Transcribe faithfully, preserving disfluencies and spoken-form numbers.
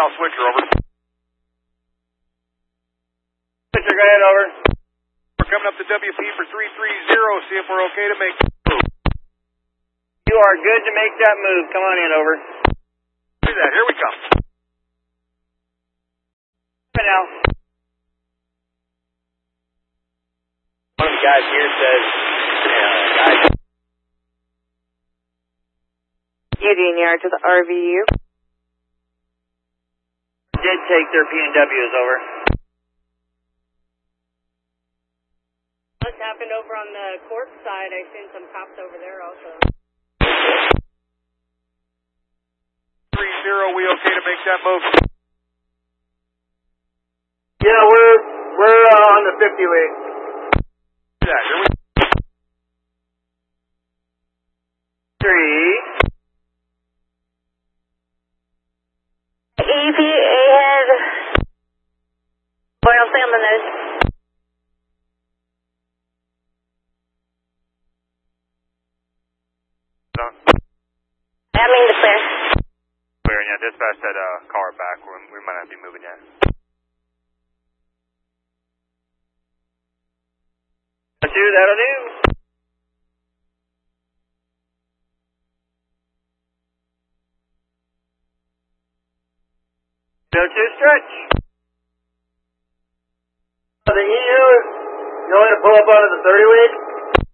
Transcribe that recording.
Cal Switcher, over. Switcher, go ahead, over. We're coming up to W P for three three zero, see if we're okay to make the move. You are good to make that move. Come on in, over. Do that, here we come. Right now. One of the guys here says, uh, guys. Union Yard to the R V U. Did take their P and Ws, over. What's happened over on the Cork side? I've seen some cops over there also. three zero, we okay to make that move? Yeah, we're we're uh, on the fifty lead. Do that, here we go. Three. E V A head. Boy, I'll stay on the nose. No. I mean to clear. Clear, yeah, dispatch that uh, car back. We're, we might not be moving yet. That'll do, that'll do. Go to stretch. The E U, you want to pull up onto the thirty lead?